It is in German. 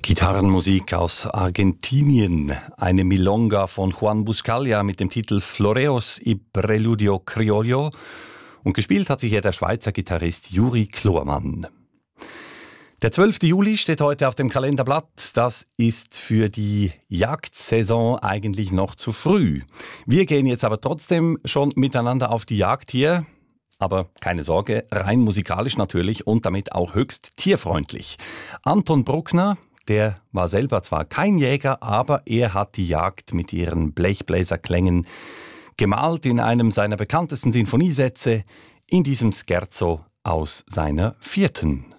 Gitarrenmusik aus Argentinien, eine Milonga von Juan Buscaglia mit dem Titel Floreos y Preludio Criollo, und gespielt hat sich hier der Schweizer Gitarrist Juri Chlormann. Der 12. Juli steht heute auf dem Kalenderblatt. Das ist für die Jagdsaison eigentlich noch zu früh. Wir gehen jetzt aber trotzdem schon miteinander auf die Jagd hier. Aber keine Sorge, rein musikalisch natürlich und damit auch höchst tierfreundlich. Anton Bruckner, der war selber zwar kein Jäger, aber er hat die Jagd mit ihren Blechbläserklängen gemalt in einem seiner bekanntesten Sinfoniesätze, in diesem Scherzo aus seiner 4.